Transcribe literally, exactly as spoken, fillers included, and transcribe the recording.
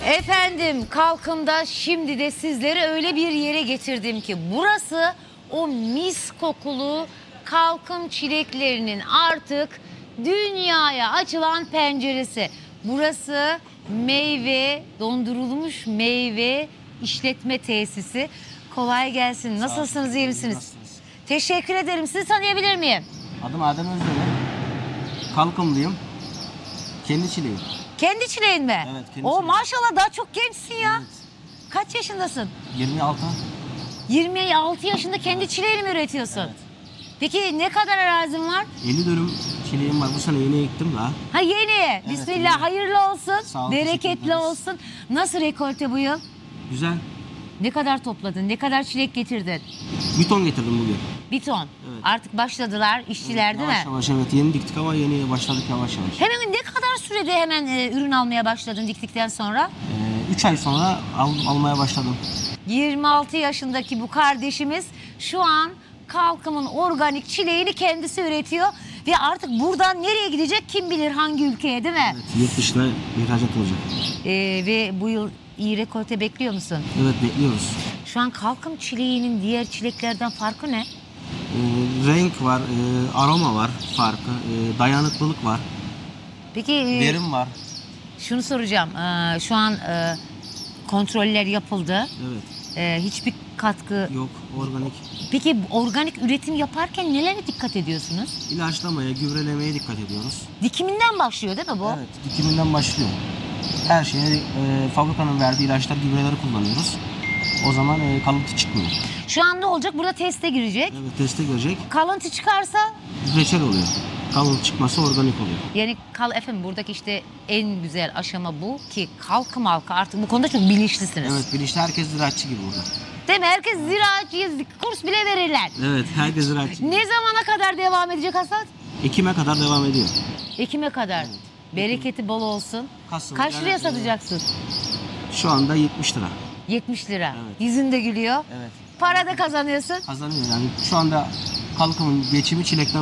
Efendim kalkımda şimdi de sizleri öyle bir yere getirdim ki burası o mis kokulu kalkım çileklerinin artık dünyaya açılan penceresi. Burası meyve, dondurulmuş meyve işletme tesisi. Kolay gelsin. Nasılsınız, iyi misiniz? Nasılsınız? Teşekkür ederim. Sizi tanıyabilir miyim? Adım Adem Özdemir. Kalkımlıyım. Kendi çileğim. Kendi çileğin mi? Evet, kendi O çileğim. maşallah daha çok gençsin ya. Evet. Kaç yaşındasın? yirmi altı. yirmi altı yaşında kendi çileğini mi üretiyorsun? Evet. Peki ne kadar arazin var? elli dönüm çileğim var. Bu sene yeni ektim daha. Ha yeni. Bismillah, yeni. hayırlı olsun. Sağ olun, teşekkür Bereketli ederiz. olsun. Nasıl rekolte bu yıl? Güzel. Ne kadar topladın? Ne kadar çilek getirdin? Bir ton getirdim bugün. Bir ton. Evet. Artık başladılar işçiler değil Yavaş mi? yavaş evet. Yeni diktik ama yeni başladık yavaş yavaş. Hemen ne kadar sürede hemen e, ürün almaya başladın diktikten sonra? üç ay sonra al, almaya başladım. yirmi altı yaşındaki bu kardeşimiz şu an Kalkım'ın organik çileğini kendisi üretiyor. Ve artık buradan nereye gidecek kim bilir hangi ülkeye değil mi? Evet, yurt dışına ihracat olacak. Ee, ve bu yıl iyi rekolte bekliyor musun? Evet, bekliyoruz. Şu an Kalkım çileğinin diğer çileklerden farkı ne? Ee, renk var, e, aroma var farkı, e, dayanıklılık var, Peki e, verim var. şunu soracağım. Ee, şu an e, kontroller yapıldı. Evet, Ee, hiçbir katkı... yok, organik. Peki organik üretim yaparken nelere dikkat ediyorsunuz? İlaçlamaya, gübrelemeye dikkat ediyoruz. Dikiminden başlıyor değil mi bu? Evet, dikiminden başlıyor. Her şeye e, fabrikanın verdiği ilaçlar, gübreleri kullanıyoruz. O zaman e, kalıntı çıkmıyor. Şu an ne olacak? Burada teste girecek. Evet, teste girecek, Kalıntı çıkarsa reçel oluyor. Kalıntı çıkması organik oluyor. yani kal efendim buradaki işte en güzel aşama bu ki Kalkım halkı artık bu konuda çok bilinçlisiniz. Evet, bilinçli herkes ziraatçı gibi burada. Değil mi? Herkes ziraatçıyız, kurs bile verirler. Evet, herkes ziraatçı. Ne zamana kadar devam edecek hasat? Ekim'e kadar devam ediyor. Ekim'e kadar. Bereketi bol olsun. Kasım, Kaç yani, liraya e, satacaksın? Şu anda yetmiş lira. yetmiş lira. Evet. Yüzün de gülüyor. Evet. Para da kazanıyorsun. Kazanıyor yani. Şu anda Kalkım'ın geçimi çilekten